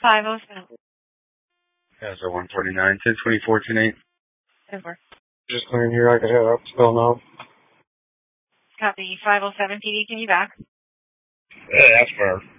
507. Yeah, so 149, 1024, 108. 10-4. Just clearing here, I could head up, still no. Copy. 507 PD, can you back? Yeah, that's fair.